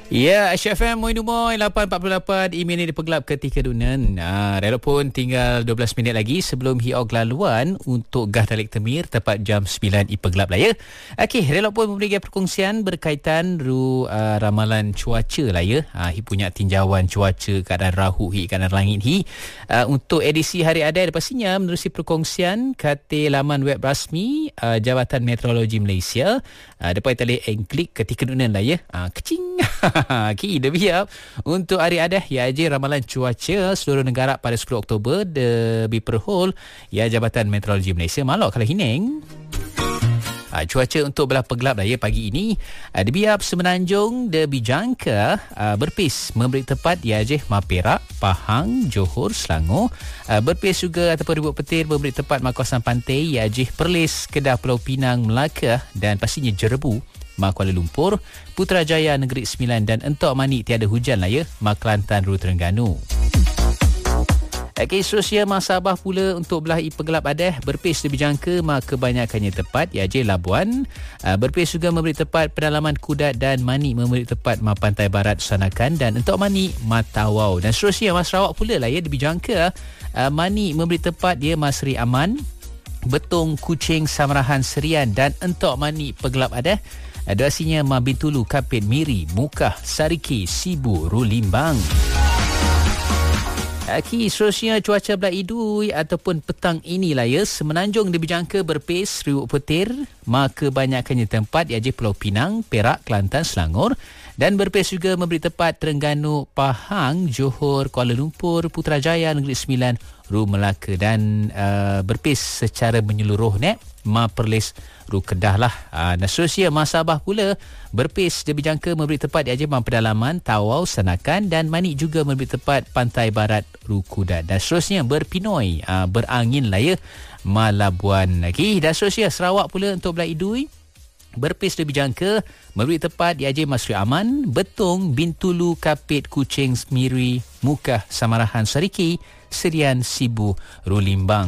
Ya, HFM Moinumoi 8.48 ini dipergelap ketika dunan. Relok pun tinggal 12 minit lagi sebelum hiog laluan untuk Gah Dalik Temir tepat jam 9 ipergelap lah ya. Okey, relok pun memberikan perkongsian berkaitan ramalan cuaca lah ya. Hi punya tinjauan cuaca keadaan rahu hi keadaan langit hi. Untuk edisi hari ada pastinya menerusi perkongsian kata laman web rasmi Jabatan Meteorologi Malaysia. Depan tali klik ketika dunan lah ya. Kecing. Okey, dah biar untuk hari ada ya je ramalan cuaca seluruh negara pada 10 Oktober diperhol ya Jabatan Meteorologi Malaysia malok kalau hining. Cuaca untuk belah pergelap lah ya pagi ini dibiar Semenanjung dijangka berpis memberi tepat ya je Perak, Pahang, Johor, Selangor. Berpis juga ataupun ribut petir memberi tepat kawasan pantai ya je Perlis, Kedah, Pulau Pinang, Melaka dan pastinya Jerebu, Kuala Lumpur, Putrajaya, Negeri Sembilan dan Entok Manik tiada hujan lah ya, Kelantan, Hulu Terengganu. Okey, seterusnya Sabah pula untuk belah ipergelap ada berpis dijangka kebanyakannya tepat ya je Labuan. Berpis juga memberi tepat pedalaman Kudat dan Manik memberi tepat pantai barat Sanakan dan Entok Manik Matawau. Dan seterusnya Sarawak pula lah ya dijangka Manik memberi tepat dia Seri Aman, Betong, Kuching, Samarahan, Serian dan Entok Manik pergelap ada. Durasinya Bintulu, Kapit, Miri, Mukah, Sariki, Sibu, Rulimbang. Seterusnya cuaca belah idui ataupun petang inilah ya. Semenanjung dijangka berpis riuk petir kebanyakannya tempat iaitu Pulau Pinang, Perak, Kelantan, Selangor dan berpis juga memberi tepat Terengganu, Pahang, Johor, Kuala Lumpur, Putrajaya, Negeri Sembilan, Ru Melaka dan berpis secara menyeluruh Perlis, Ru Kedah lah. Dan seterusnya Sabah pula berpis dijangka memberi tepat iaitu pedalaman Tawau, Sanakan dan Manik juga memberi tepat pantai barat Ru Kudat. Dan seterusnya berpinoi berangin lah ya Labuan lagi. Dan seterusnya Sarawak pula untuk belah idui berpis dijangka memberi tepat iaitu Seri Aman, Betong, Bintulu, Kapit, Kuching, Miri, Mukah, Samarahan, Sariki, Serian, Sibu, Rulimbang.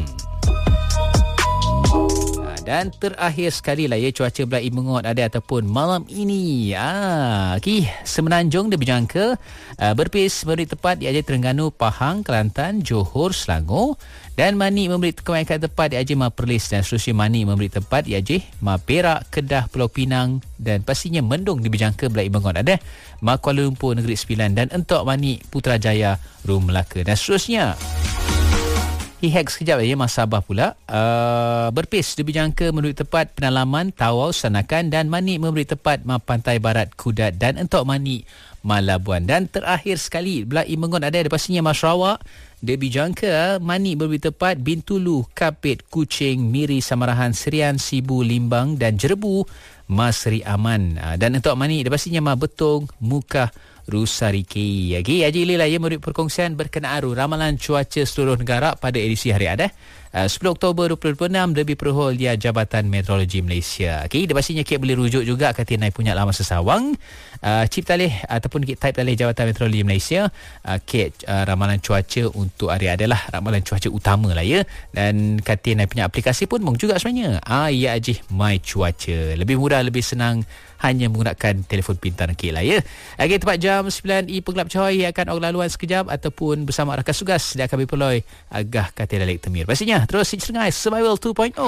Dan terakhir sekali lah ya cuaca belah Imengot ada ataupun malam ini. Semenanjung dijangka berpis memberi tepat iaitu Terengganu, Pahang, Kelantan, Johor, Selangor dan Manik memberi kebanyakan tepat iaitu Perlis dan seterusnya Manik memberi tepat iaitu Perak, Kedah, Pulau Pinang dan pastinya mendung dijangka belah Imengot ada Kuala Lumpur, Negeri Sembilan dan Entok Manik, Putrajaya, Ru Melaka dan seterusnya. Hihek sekejap ya Sabah pula berpis dijangka memberi tepat pedalaman Tawau, Sanakan dan Manik memberi tepat pantai barat Kudat dan Entok Manik Labuan. Dan terakhir sekali belah Imengot ada pastinya Sarawak dijangka Manik memberi tepat Bintulu, Kapit, Kuching, Miri, Samarahan, Serian, Sibu, Limbang dan Jerebu Seri Aman dan Entok Manik pastinya Betong, Mukah, Rusariki. Haji Lila ya memberi perkongsian berkenaan ramalan cuaca seluruh negara pada edisi hari ada 10 Oktober 2026 lebih perhol ya Jabatan Meteorologi Malaysia. Dia pastinya kita boleh rujuk juga kata naik punya laman sesawang chip talih ataupun kita type talih Jabatan Meteorologi Malaysia ramalan cuaca untuk hari adalah ramalan cuaca utama lah ya. Dan kata naik punya aplikasi pun juga sebenarnya ya Haji My Cuaca lebih mudah lebih senang hanya menggunakan telefon pintar lah ya. Tepat jam 9 ipergelap Cahoy akan laluan sekejap ataupun bersama rakan tugas dia akan berpeloi Gah Kata Dalik Temir. Pastinya terus Cengai Survival 2.0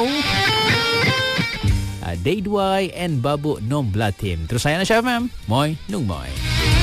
Day 2 and Babuk Nom Blatim. Terus saya Nasha FM Moi Nung Moi.